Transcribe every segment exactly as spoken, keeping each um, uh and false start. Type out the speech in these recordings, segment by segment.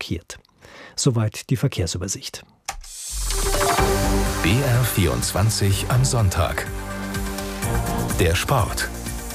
blockiert. Soweit die Verkehrsübersicht. B R vierundzwanzig am Sonntag. Der Sport.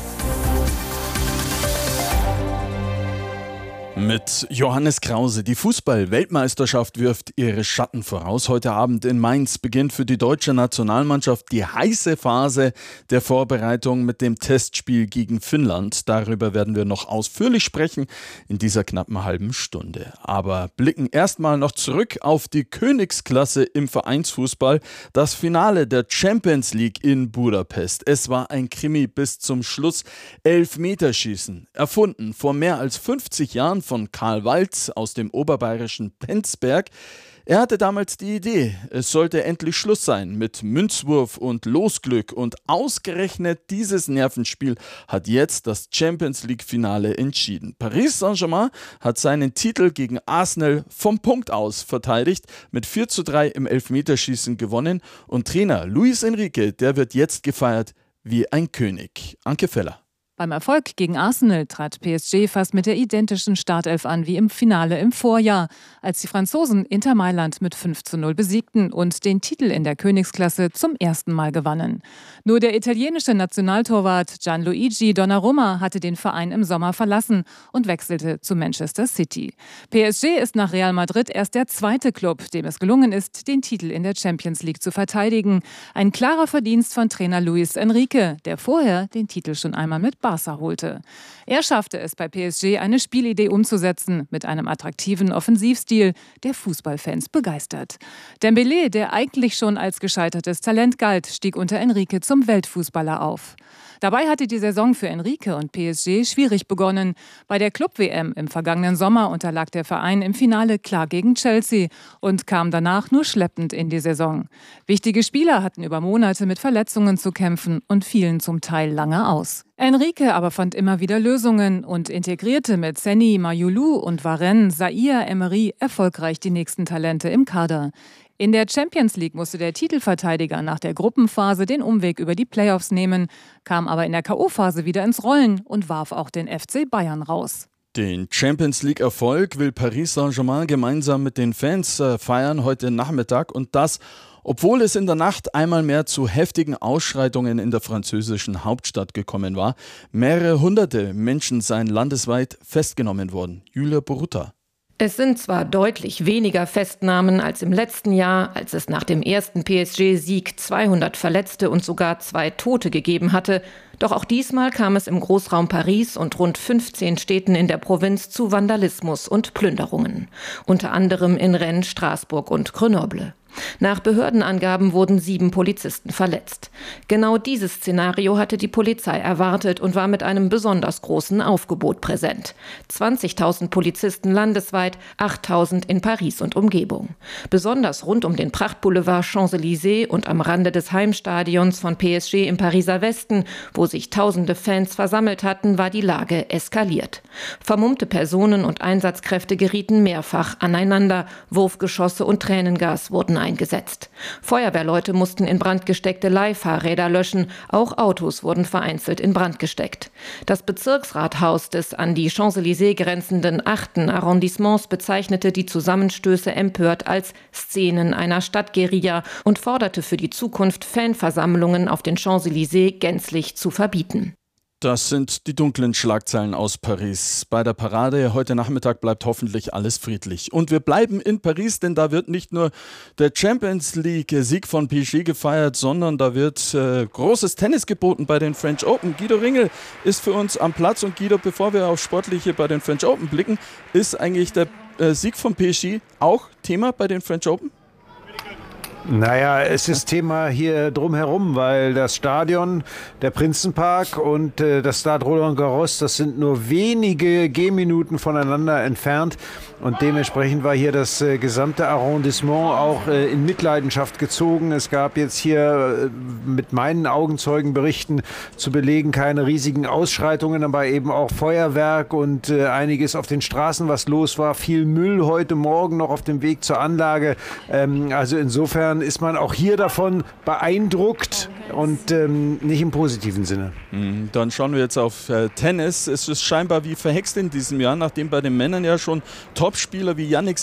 Mit Johannes Krause. Die Fußball-Weltmeisterschaft wirft ihre Schatten voraus. Heute Abend in Mainz beginnt für die deutsche Nationalmannschaft die heiße Phase der Vorbereitung mit dem Testspiel gegen Finnland. Darüber werden wir noch ausführlich sprechen in dieser knappen halben Stunde. Aber blicken erstmal noch zurück auf die Königsklasse im Vereinsfußball. Das Finale der Champions League in Budapest. Es war ein Krimi bis zum Schluss. Elfmeterschießen, erfunden vor mehr als fünfzig Jahren von Karl Walz aus dem oberbayerischen Penzberg. Er hatte damals die Idee, es sollte endlich Schluss sein mit Münzwurf und Losglück, und ausgerechnet dieses Nervenspiel hat jetzt das Champions-League-Finale entschieden. Paris Saint-Germain hat seinen Titel gegen Arsenal vom Punkt aus verteidigt, mit vier zu drei im Elfmeterschießen gewonnen, und Trainer Luis Enrique, der wird jetzt gefeiert wie ein König. Anke Feller. Beim Erfolg gegen Arsenal trat P S G fast mit der identischen Startelf an wie im Finale im Vorjahr, als die Franzosen Inter Mailand mit fünf zu null besiegten und den Titel in der Königsklasse zum ersten Mal gewannen. Nur der italienische Nationaltorwart Gianluigi Donnarumma hatte den Verein im Sommer verlassen und wechselte zu Manchester City. P S G ist nach Real Madrid erst der zweite Club, dem es gelungen ist, den Titel in der Champions League zu verteidigen. Ein klarer Verdienst von Trainer Luis Enrique, der vorher den Titel schon einmal mit Barca holte. Er schaffte es bei P S G, eine Spielidee umzusetzen mit einem attraktiven Offensivstil, der Fußballfans begeistert. Dembélé, der eigentlich schon als gescheitertes Talent galt, stieg unter Enrique zum Weltfußballer auf. Dabei hatte die Saison für Enrique und P S G schwierig begonnen. Bei der Club-W M im vergangenen Sommer unterlag der Verein im Finale klar gegen Chelsea und kam danach nur schleppend in die Saison. Wichtige Spieler hatten über Monate mit Verletzungen zu kämpfen und fielen zum Teil lange aus. Enrique aber fand immer wieder Lösungen und integrierte mit Senny, Mayulu und Varenne, Zaïre Emery erfolgreich die nächsten Talente im Kader. In der Champions League musste der Titelverteidiger nach der Gruppenphase den Umweg über die Playoffs nehmen, kam aber in der K O-Phase wieder ins Rollen und warf auch den F C Bayern raus. Den Champions-League-Erfolg will Paris Saint-Germain gemeinsam mit den Fans äh, feiern heute Nachmittag, und das, obwohl es in der Nacht einmal mehr zu heftigen Ausschreitungen in der französischen Hauptstadt gekommen war. Mehrere hunderte Menschen seien landesweit festgenommen worden. Julia Borutta. Es sind zwar deutlich weniger Festnahmen als im letzten Jahr, als es nach dem ersten P S G-Sieg zweihundert Verletzte und sogar zwei Tote gegeben hatte. Doch auch diesmal kam es im Großraum Paris und rund fünfzehn Städten in der Provinz zu Vandalismus und Plünderungen. Unter anderem in Rennes, Straßburg und Grenoble. Nach Behördenangaben wurden sieben Polizisten verletzt. Genau dieses Szenario hatte die Polizei erwartet und war mit einem besonders großen Aufgebot präsent. zwanzigtausend Polizisten landesweit, achttausend in Paris und Umgebung. Besonders rund um den Prachtboulevard Champs-Élysées und am Rande des Heimstadions von P S G im Pariser Westen, wo sich tausende Fans versammelt hatten, war die Lage eskaliert. Vermummte Personen und Einsatzkräfte gerieten mehrfach aneinander. Wurfgeschosse und Tränengas wurden eingesetzt. Feuerwehrleute mussten in Brand gesteckte Leihfahrräder löschen. Auch Autos wurden vereinzelt in Brand gesteckt. Das Bezirksrathaus des an die Champs-Élysées grenzenden achten Arrondissements bezeichnete die Zusammenstöße empört als Szenen einer Stadtguerilla und forderte für die Zukunft, Fanversammlungen auf den Champs-Élysées gänzlich zu verbieten. Das sind die dunklen Schlagzeilen aus Paris. Bei der Parade heute Nachmittag bleibt hoffentlich alles friedlich. Und wir bleiben in Paris, denn da wird nicht nur der Champions League-Sieg von P S G gefeiert, sondern da wird äh, großes Tennis geboten bei den French Open. Guido Ringel ist für uns am Platz. Und Guido, bevor wir auf Sportliche bei den French Open blicken, ist eigentlich der äh, Sieg von P S G auch Thema bei den French Open? Naja, es ist Thema hier drumherum, weil das Stadion, der Prinzenpark und äh, das Stade Roland Garros, das sind nur wenige Gehminuten voneinander entfernt. Und dementsprechend war hier das äh, gesamte Arrondissement auch äh, in Mitleidenschaft gezogen. Es gab jetzt hier äh, mit meinen Augenzeugenberichten zu belegen keine riesigen Ausschreitungen, aber eben auch Feuerwerk und äh, einiges auf den Straßen, was los war. Viel Müll heute Morgen noch auf dem Weg zur Anlage. Ähm, also insofern ist man auch hier davon beeindruckt und ähm, nicht im positiven Sinne. Dann schauen wir jetzt auf äh, Tennis. Es ist scheinbar wie verhext in diesem Jahr, nachdem bei den Männern ja schon Topspieler wie Jannik